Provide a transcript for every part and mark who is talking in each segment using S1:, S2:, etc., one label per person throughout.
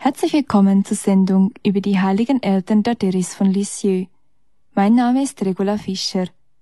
S1: Herzlich willkommen zur Sendung über die heiligen Eltern der Therese von Lisieux. Mein Name ist Regula Fischer.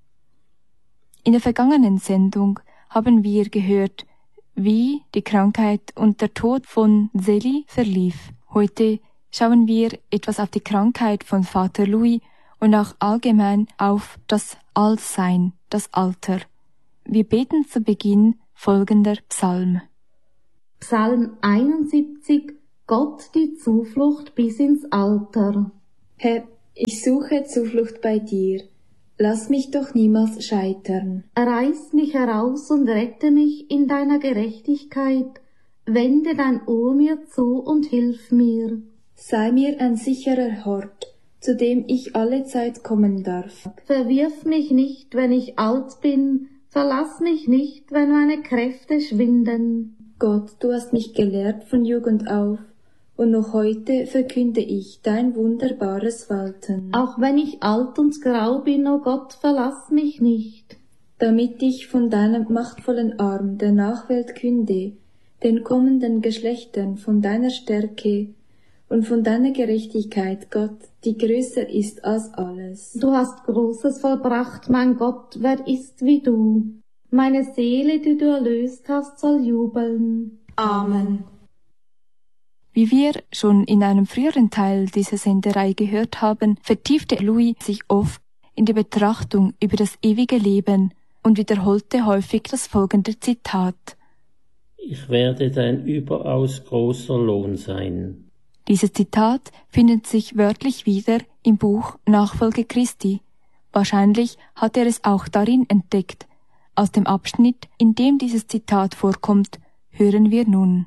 S1: In der vergangenen Sendung haben wir gehört, wie die Krankheit und der Tod von Zélie verlief. Heute schauen wir etwas auf die Krankheit von Vater Louis und auch allgemein auf das Altsein, das Alter. Wir beten zu Beginn folgender Psalm.
S2: Psalm 71, Gott die Zuflucht bis ins Alter.
S3: Herr, ich suche Zuflucht bei dir. Lass mich doch niemals scheitern.
S2: Reiß mich heraus und rette mich in deiner Gerechtigkeit. Wende dein Ohr mir zu und hilf mir.
S3: Sei mir ein sicherer Hort, zu dem ich allezeit kommen darf.
S2: Verwirf mich nicht, wenn ich alt bin. Verlass mich nicht, wenn meine Kräfte schwinden.
S3: Gott, du hast mich gelehrt von Jugend auf, und noch heute verkünde ich dein wunderbares Walten.
S2: Auch wenn ich alt und grau bin, o Gott, verlass mich nicht.
S3: Damit ich von deinem machtvollen Arm der Nachwelt künde, den kommenden Geschlechtern von deiner Stärke und von deiner Gerechtigkeit, Gott, die größer ist als alles.
S2: Du hast Großes vollbracht, mein Gott, wer ist wie du? Meine Seele, die du erlöst hast, soll jubeln.
S3: Amen.
S1: Wie wir schon in einem früheren Teil dieser Senderei gehört haben, vertiefte Louis sich oft in die Betrachtung über das ewige Leben und wiederholte häufig das folgende Zitat.
S4: Ich werde dein überaus großer Lohn sein.
S1: Dieses Zitat findet sich wörtlich wieder im Buch Nachfolge Christi. Wahrscheinlich hat er es auch darin entdeckt. Aus dem Abschnitt, in dem dieses Zitat vorkommt, hören wir nun.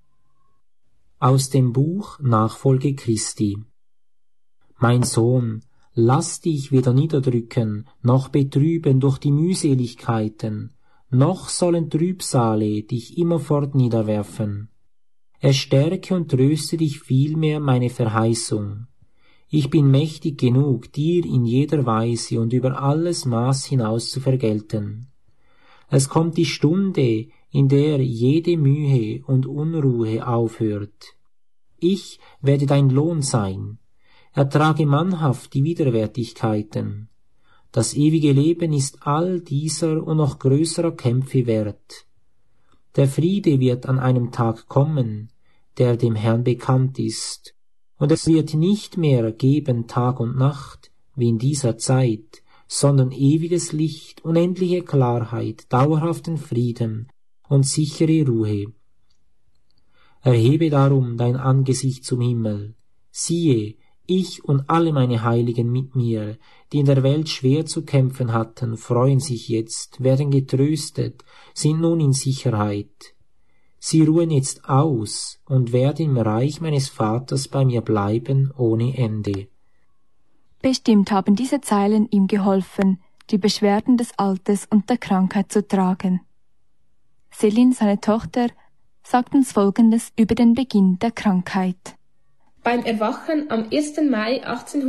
S5: Aus dem Buch Nachfolge Christi. Mein Sohn, lass dich weder niederdrücken, noch betrüben durch die Mühseligkeiten, noch sollen Trübsale dich immerfort niederwerfen. Erstärke und tröste dich vielmehr meine Verheißung. Ich bin mächtig genug, dir in jeder Weise und über alles Maß hinaus zu vergelten. Es kommt die Stunde, in der jede Mühe und Unruhe aufhört. Ich werde dein Lohn sein. Ertrage mannhaft die Widerwärtigkeiten. Das ewige Leben ist all dieser und noch größerer Kämpfe wert. Der Friede wird an einem Tag kommen, der dem Herrn bekannt ist, und es wird nicht mehr geben Tag und Nacht, wie in dieser Zeit, sondern ewiges Licht, unendliche Klarheit, dauerhaften Frieden und sichere Ruhe. Erhebe darum dein Angesicht zum Himmel. Siehe, ich und alle meine Heiligen mit mir, die in der Welt schwer zu kämpfen hatten, freuen sich jetzt, werden getröstet, sind nun in Sicherheit. Sie ruhen jetzt aus und werden im Reich meines Vaters bei mir bleiben ohne Ende.
S1: Bestimmt haben diese Zeilen ihm geholfen, die Beschwerden des Alters und der Krankheit zu tragen. Céline, seine Tochter, sagt uns Folgendes über den Beginn der Krankheit.
S6: Beim Erwachen am 1. Mai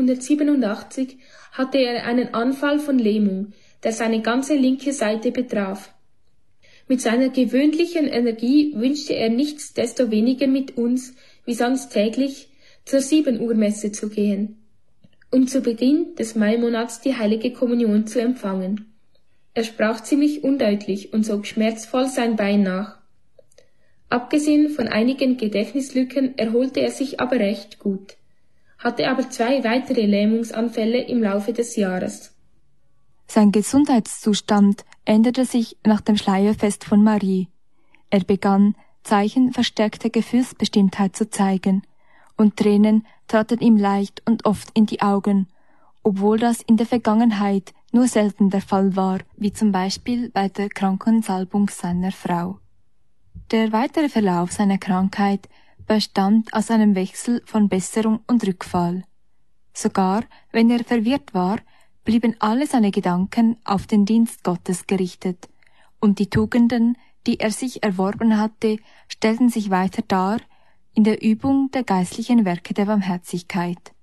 S6: 1887 hatte er einen Anfall von Lähmung, der seine ganze linke Seite betraf. Mit seiner gewöhnlichen Energie wünschte er nichtsdestoweniger mit uns, wie sonst täglich, zur 7-Uhr-Messe zu gehen, um zu Beginn des Maimonats die heilige Kommunion zu empfangen. Er sprach ziemlich undeutlich und zog schmerzvoll sein Bein nach. Abgesehen von einigen Gedächtnislücken erholte er sich aber recht gut, hatte aber 2 weitere Lähmungsanfälle im Laufe des Jahres.
S1: Sein Gesundheitszustand änderte sich nach dem Schleierfest von Marie. Er begann, Zeichen verstärkter Gefühlsbestimmtheit zu zeigen, und Tränen traten ihm leicht und oft in die Augen, obwohl das in der Vergangenheit nur selten der Fall war, wie zum Beispiel bei der Krankensalbung seiner Frau. Der weitere Verlauf seiner Krankheit bestand aus einem Wechsel von Besserung und Rückfall. Sogar wenn er verwirrt war, blieben alle seine Gedanken auf den Dienst Gottes gerichtet, und die Tugenden, die er sich erworben hatte, stellten sich weiter dar in der Übung der geistlichen Werke der Barmherzigkeit.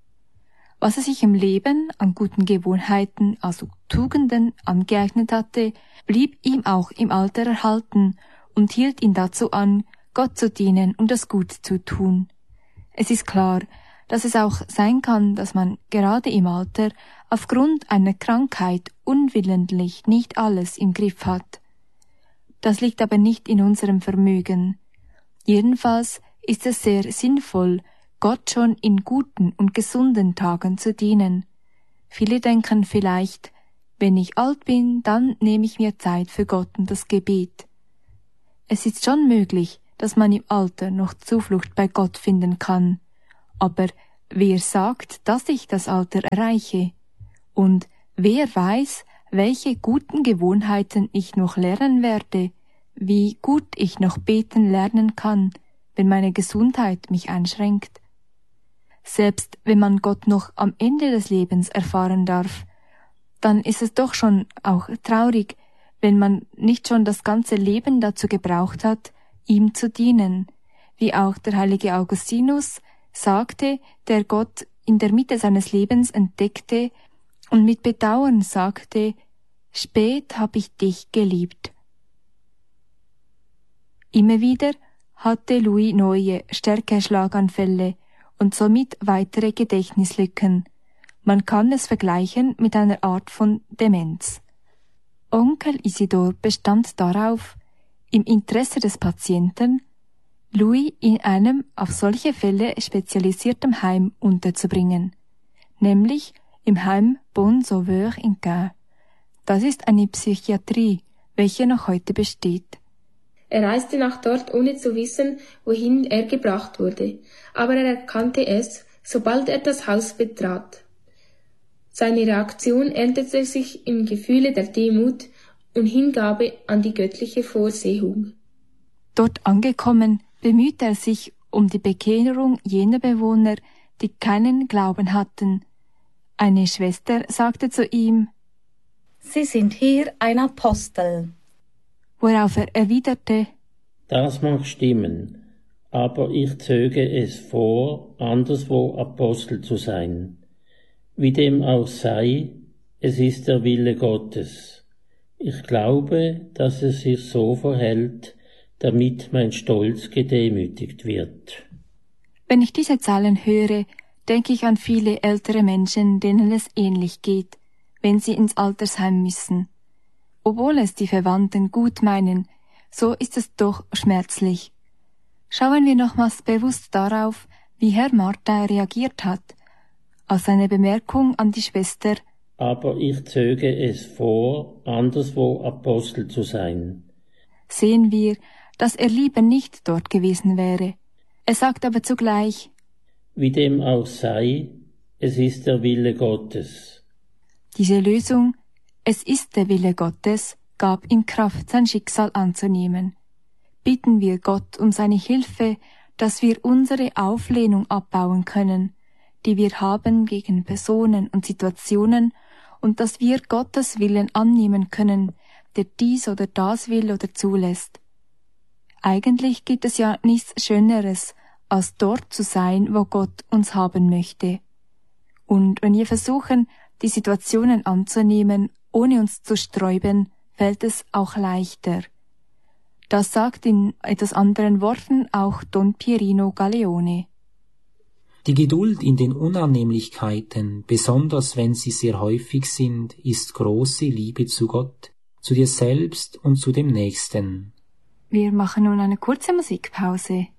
S1: Was er sich im Leben an guten Gewohnheiten, also Tugenden, angeeignet hatte, blieb ihm auch im Alter erhalten und hielt ihn dazu an, Gott zu dienen und das Gute zu tun. Es ist klar, dass es auch sein kann, dass man gerade im Alter aufgrund einer Krankheit unwillentlich nicht alles im Griff hat. Das liegt aber nicht in unserem Vermögen. Jedenfalls ist es sehr sinnvoll, Gott schon in guten und gesunden Tagen zu dienen. Viele denken vielleicht, wenn ich alt bin, dann nehme ich mir Zeit für Gott und das Gebet. Es ist schon möglich, dass man im Alter noch Zuflucht bei Gott finden kann. Aber wer sagt, dass ich das Alter erreiche? Und wer weiß, welche guten Gewohnheiten ich noch lernen werde, wie gut ich noch beten lernen kann, wenn meine Gesundheit mich einschränkt. Selbst wenn man Gott noch am Ende des Lebens erfahren darf, dann ist es doch schon auch traurig, wenn man nicht schon das ganze Leben dazu gebraucht hat, ihm zu dienen, wie auch der heilige Augustinus sagte, der Gott in der Mitte seines Lebens entdeckte und mit Bedauern sagte, spät hab ich dich geliebt. Immer wieder hatte Louis neue, stärkere Schlaganfälle und somit weitere Gedächtnislücken. Man kann es vergleichen mit einer Art von Demenz. Onkel Isidor bestand darauf, im Interesse des Patienten, Louis in einem auf solche Fälle spezialisierten Heim unterzubringen, nämlich im Heim Bon Sauveur in Caen. Das ist eine Psychiatrie, welche noch heute besteht.
S6: Er reiste nach dort, ohne zu wissen, wohin er gebracht wurde, aber er erkannte es, sobald er das Haus betrat. Seine Reaktion änderte sich in Gefühle der Demut und Hingabe an die göttliche Vorsehung.
S1: Dort angekommen, bemühte er sich um die Bekehrung jener Bewohner, die keinen Glauben hatten. Eine Schwester sagte zu ihm,
S2: Sie sind hier ein Apostel.
S1: Worauf er erwiderte,
S4: Das mag stimmen, aber ich zöge es vor, anderswo Apostel zu sein. Wie dem auch sei, es ist der Wille Gottes. Ich glaube, dass es sich so verhält, damit mein Stolz gedemütigt wird.
S1: Wenn ich diese Zahlen höre, denke ich an viele ältere Menschen, denen es ähnlich geht, wenn sie ins Altersheim müssen. Obwohl es die Verwandten gut meinen, so ist es doch schmerzlich. Schauen wir nochmals bewusst darauf, wie Herr Martin reagiert hat. Als eine Bemerkung an die Schwester,
S4: Aber ich zöge es vor, anderswo Apostel zu sein.
S1: Sehen wir, dass er lieber nicht dort gewesen wäre. Er sagt aber zugleich,
S4: Wie dem auch sei, es ist der Wille Gottes.
S1: Diese Lösung, es ist der Wille Gottes, gab ihm Kraft, sein Schicksal anzunehmen. Bitten wir Gott um seine Hilfe, dass wir unsere Auflehnung abbauen können, die wir haben gegen Personen und Situationen, und dass wir Gottes Willen annehmen können, der dies oder das will oder zulässt. Eigentlich gibt es ja nichts Schöneres, als dort zu sein, wo Gott uns haben möchte. Und wenn wir versuchen, die Situationen anzunehmen, ohne uns zu sträuben, fällt es auch leichter. Das sagt in etwas anderen Worten auch Don Pierino Galeone.
S5: Die Geduld in den Unannehmlichkeiten, besonders wenn sie sehr häufig sind, ist große Liebe zu Gott, zu dir selbst und zu dem Nächsten.
S1: Wir machen nun eine kurze Musikpause.